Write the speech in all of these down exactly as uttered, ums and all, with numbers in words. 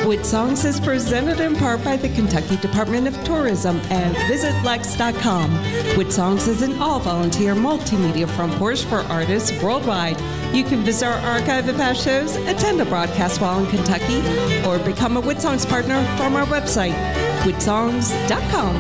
Wood Songs is presented in part by the Kentucky Department of Tourism and visit lex dot com. Wood Songs is an all-volunteer multimedia front porch for artists worldwide. You can visit our archive of past shows, attend a broadcast while in Kentucky, or become a Wood Songs partner from our website, wood songs dot com.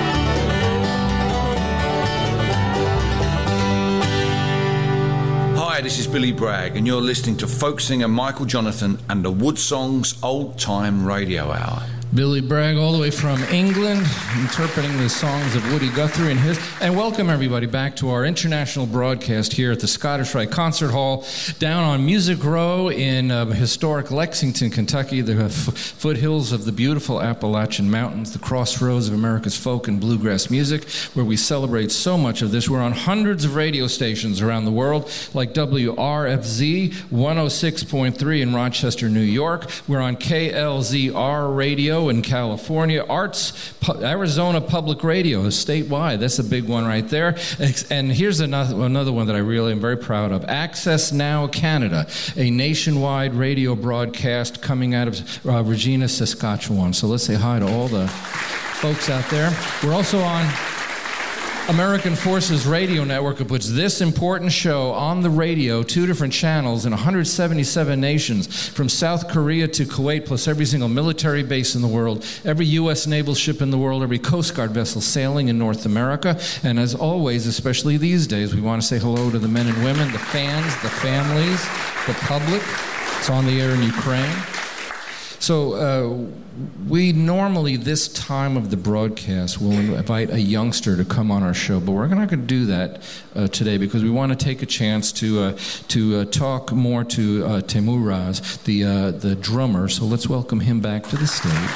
Hi, this is Billy Bragg, and you're listening to folk singer Michael Jonathan and the Wood Songs Old Time Radio Hour. Billy Bragg, all the way from England, interpreting the songs of Woody Guthrie and his. And welcome everybody back to our international broadcast here at the Scottish Rite Concert Hall, down on Music Row in uh, historic Lexington, Kentucky, the f- foothills of the beautiful Appalachian Mountains, the crossroads of America's folk and bluegrass music, where we celebrate so much of this. We're on hundreds of radio stations around the world, like W R F Z one oh six point three in Rochester, New York. We're on K L Z R Radio in California, Arts, Arizona Public Radio, statewide. That's a big one right there. And here's another, another one that I really am very proud of. Access Now Canada, a nationwide radio broadcast coming out of uh, Regina, Saskatchewan. So let's say hi to all the folks out there. We're also on American Forces Radio Network, which puts this important show on the radio, two different channels in one hundred seventy-seven nations, from South Korea to Kuwait, plus every single military base in the world, every U S naval ship in the world, every Coast Guard vessel sailing in North America. And as always, especially these days, we want to say hello to the men and women, the fans, the families, the public. It's on the air in Ukraine. So uh, we normally, this time of the broadcast, will invite a youngster to come on our show, but we're not going to do that uh, today because we want to take a chance to uh, to uh, talk more to uh, Teimuraz, the uh, the drummer. So let's welcome him back to the stage.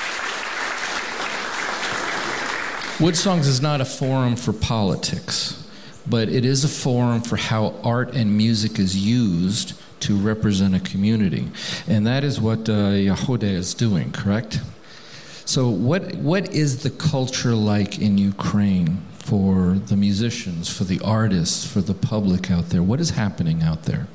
Wood Songs is not a forum for politics, but it is a forum for how art and music is used to represent a community. And that is what uh, Yehuda is doing, correct? So what what is the culture like in Ukraine for the musicians, for the artists, for the public out there? What is happening out there?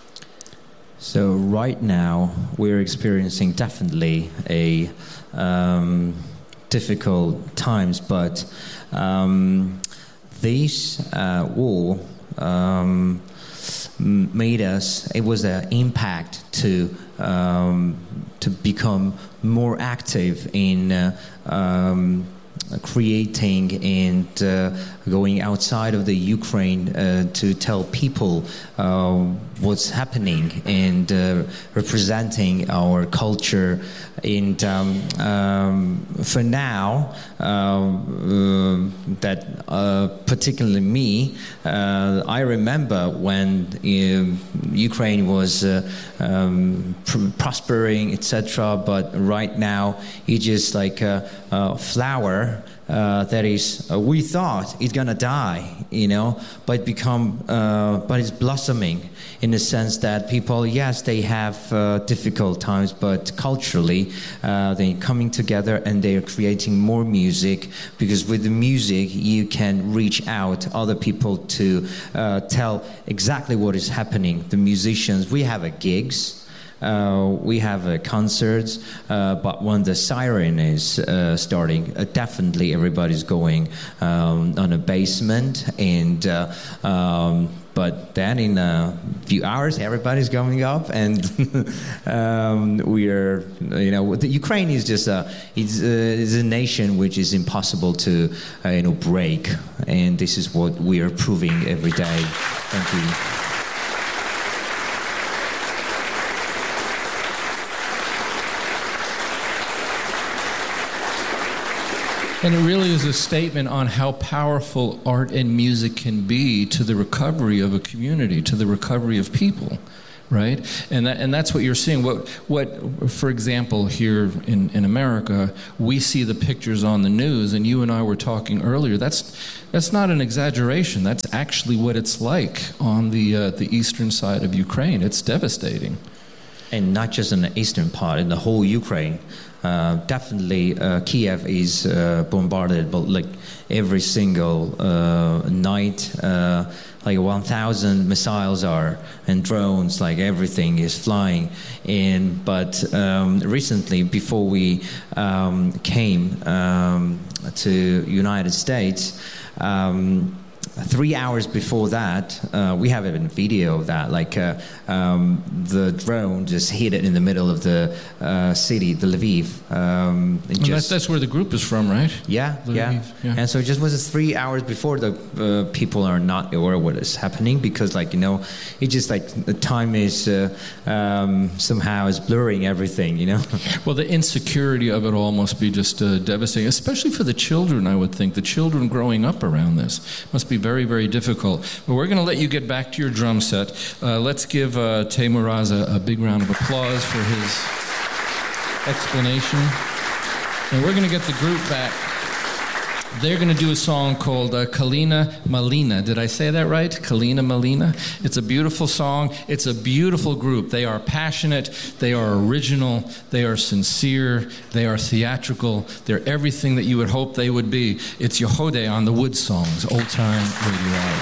So right now, we're experiencing definitely a um, difficult times, but um, this uh, war um, made us, it was an impact to um, to become more active in uh, um, creating and uh, going outside of the Ukraine uh, to tell people uh, what's happening and uh, representing our culture. And um, um, for now, uh, uh, that uh, particularly me, uh, I remember when uh, Ukraine was uh, um, pr- prospering, et cetera. But right now, it's just like a, a flower uh, that is. Uh, we thought it's gonna die, you know, but become, uh, but it's blossoming. In the sense that people, yes, they have uh, difficult times, but culturally, uh, they're coming together and they're creating more music, because with the music, you can reach out other people to uh, tell exactly what is happening. The musicians, we have a gigs. Uh, we have uh, concerts, uh, but when the siren is uh, starting, uh, definitely everybody's going um, on a basement, and uh, um, but then in a few hours, everybody's going up, and um, we are, you know, the Ukraine is just a, it's, uh, it's a nation which is impossible to, uh, you know, break, and this is what we are proving every day. Thank you. And it really is a statement on how powerful art and music can be to the recovery of a community, to the recovery of people, right? And that, and that's what you're seeing. What, what, for example, here in, in America, we see the pictures on the news, and you and I were talking earlier. That's that's not an exaggeration. That's actually what it's like on the uh, the eastern side of Ukraine. It's devastating. and not just in the eastern part, in the whole Ukraine. Uh, definitely, uh, Kiev is uh, bombarded, but like every single uh, night, uh, like one thousand missiles are, and drones, like everything is flying. And but um, recently, before we um, came um, to United States. Um, Three hours before that, uh, we have a video of that. Like uh, um, the drone just hit it in the middle of the uh, city, the Lviv. Um, and just, that's, that's where the group is from, right? Yeah, Lviv, yeah, yeah. And so it just was three hours before the uh, people are not aware what is happening, because, like, you know, it just like the time is uh, um, somehow is blurring everything, you know. Well, the insecurity of it all must be just uh, devastating, especially for the children. I would think the children growing up around this must be very, very difficult. But we're going to let you get back to your drum set. Uh, let's give uh, Teimuraz a, a big round of applause for his explanation. And we're going to get the group back. They're going to do a song called uh, Kalina Malina. Did I say that right? Kalina Malina? It's a beautiful song. It's a beautiful group. They are passionate. They are original. They are sincere. They are theatrical. They're everything that you would hope they would be. It's Yehode on the Wood Songs, Old Time Radio Hour.